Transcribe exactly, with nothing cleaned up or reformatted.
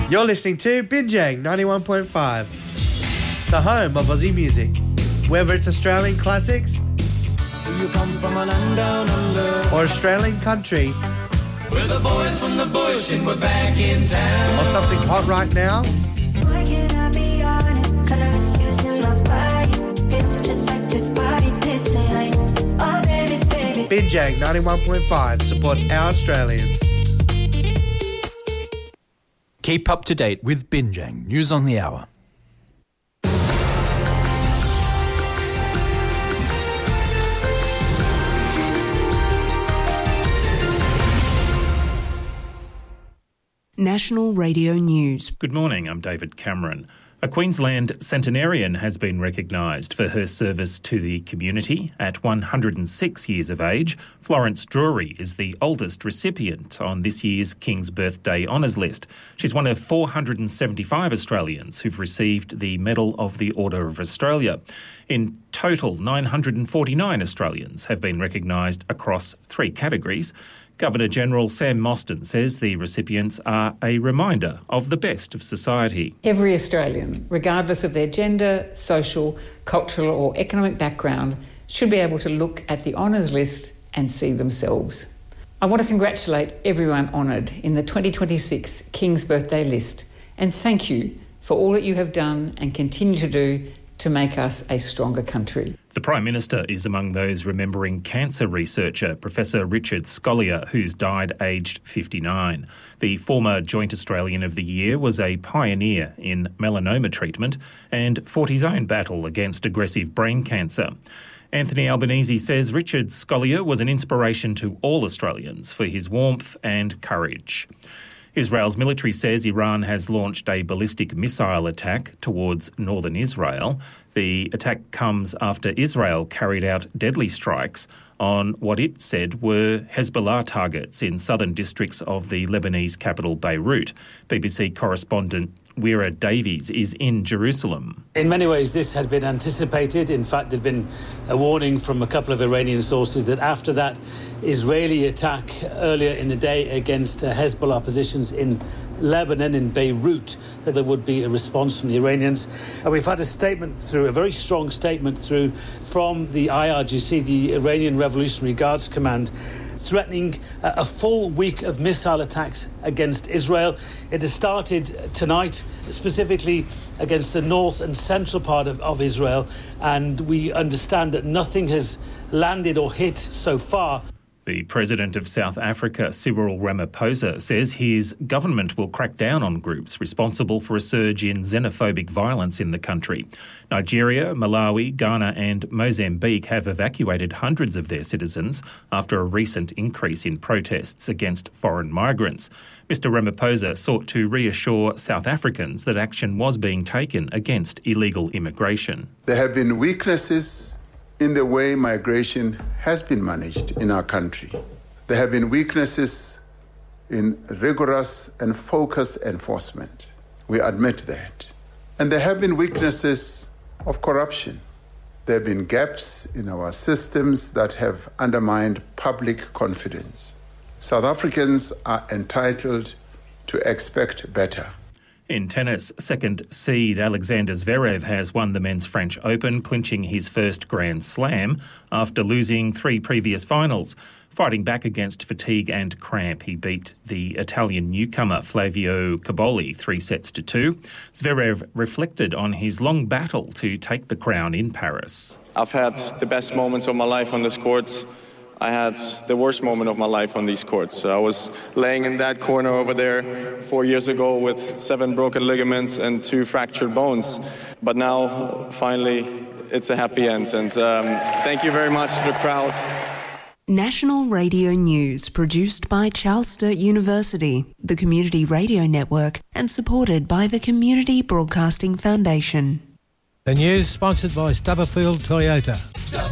You're listening to Binjang ninety-one point five, the home of Aussie music. Whether it's Australian classics Do you come from a land down under? or Australian country We're the boys from the bush and we're back in town. or something hot right now, Why can't I be honest? Got a misusing my body. Feel just like this body did tonight. Oh, baby, baby. Binjang ninety-one point five supports our Australians. Keep up to date with Binjang News on the Hour. National Radio News. Good morning, I'm David Cameron. A Queensland centenarian has been recognised for her service to the community. At one hundred six years of age, Florence Drury is the oldest recipient on this year's King's Birthday Honours List. She's one of four hundred seventy-five Australians who've received the Medal of the Order of Australia. In total, nine hundred forty-nine Australians have been recognised across three categories. Governor-General Sam Mostyn says the recipients are a reminder of the best of society. Every Australian, regardless of their gender, social, cultural or economic background, should be able to look at the honours list and see themselves. I want to congratulate everyone honoured in the twenty twenty-six King's Birthday list and thank you for all that you have done and continue to do to make us a stronger country. The Prime Minister is among those remembering cancer researcher Professor Richard Scolyer, who's died aged fifty-nine. The former Joint Australian of the Year was a pioneer in melanoma treatment and fought his own battle against aggressive brain cancer. Anthony Albanese says Richard Scolyer was an inspiration to all Australians for his warmth and courage. Israel's military says Iran has launched a ballistic missile attack towards northern Israel. The attack comes after Israel carried out deadly strikes on what it said were Hezbollah targets in southern districts of the Lebanese capital Beirut. B B C correspondent Weira Davies is in Jerusalem. In many ways, this had been anticipated. In fact, there'd been a warning from a couple of Iranian sources that after that Israeli attack earlier in the day against uh, Hezbollah positions in Lebanon, in Beirut, that there would be a response from the Iranians. And we've had a statement through, a very strong statement through from the I R G C, the Iranian Revolutionary Guards Command, threatening a full week of missile attacks against Israel. It has started tonight, specifically against the north and central part of, of Israel, and we understand that nothing has landed or hit so far. The President of South Africa, Cyril Ramaphosa, says his government will crack down on groups responsible for a surge in xenophobic violence in the country. Nigeria, Malawi, Ghana and Mozambique have evacuated hundreds of their citizens after a recent increase in protests against foreign migrants. Mister Ramaphosa sought to reassure South Africans that action was being taken against illegal immigration. There have been weaknesses in the way migration has been managed in our country. There have been weaknesses in rigorous and focused enforcement. We admit that. And there have been weaknesses of corruption. There have been gaps in our systems that have undermined public confidence. South Africans are entitled to expect better. In tennis, second seed Alexander Zverev has won the Men's French Open, clinching his first Grand Slam after losing three previous finals. Fighting back against fatigue and cramp, he beat the Italian newcomer Flavio Caboli three sets to two. Zverev reflected on his long battle to take the crown in Paris. I've had the best moments of my life on this court. I had the worst moment of my life on these courts. I was laying in that corner over there four years ago with seven broken ligaments and two fractured bones. But now, finally, it's a happy end. And um, thank you very much to the crowd. National Radio News, produced by Charles Sturt University, the Community Radio Network, and supported by the Community Broadcasting Foundation. The news sponsored by Stubberfield Toyota.